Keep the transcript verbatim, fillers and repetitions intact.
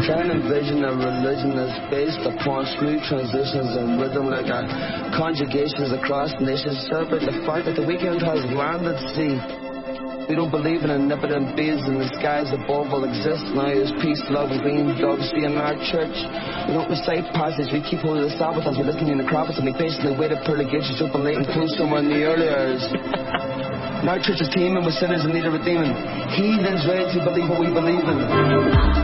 Try and envision a religion that's based upon smooth transitions and rhythm like our conjugations across nations. Celebrate the fact that the weekend has landed, see. We don't believe in omnipotent beings in the skies above will exist now as peace, love, and green dogs be in our church. We don't recite passage, we keep hold of the Sabbath as we listen to the prophets and we patiently wait at pearly gates to open late and close somewhere in the early hours. And our church is teeming with sinners in need of redeeming. Heathens ready to believe what we believe in.